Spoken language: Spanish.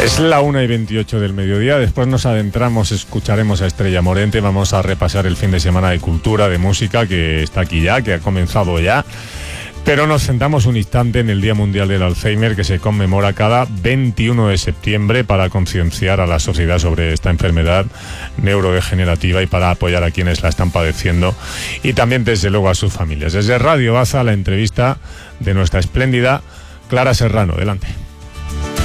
Es la 1:28 del mediodía. Después nos adentramos, escucharemos a Estrella Morente. Vamos a repasar el fin de semana de cultura, de música, que está aquí ya, que ha comenzado ya. Pero nos sentamos un instante en el Día Mundial del Alzheimer, que se conmemora cada 21 de septiembre para concienciar a la sociedad sobre esta enfermedad neurodegenerativa y para apoyar a quienes la están padeciendo y también, desde luego, a sus familias. Desde Radio Baza, la entrevista de nuestra espléndida Clara Serrano. Adelante.